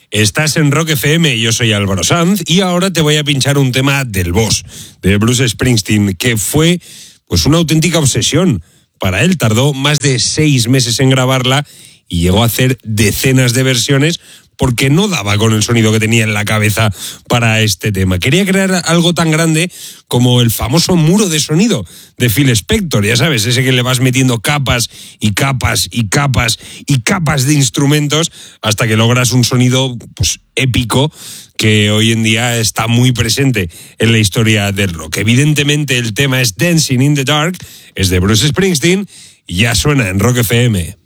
Estás en Rock FM, yo soy Álvaro Sanz y ahora te voy a pinchar un tema del Boss, de Bruce Springsteen, que fue pues una auténtica obsesión. Para él tardó más de 6 meses en grabarla y llegó a hacer decenas de versiones porque no daba con el sonido que tenía en la cabeza para este tema. Quería crear algo tan grande como el famoso muro de sonido de Phil Spector, ya sabes, ese que le vas metiendo capas y capas y capas y capas de instrumentos hasta que logras un sonido pues épico que hoy en día está muy presente en la historia del rock. Evidentemente el tema es Dancing in the Dark, es de Bruce Springsteen y ya suena en Rock FM.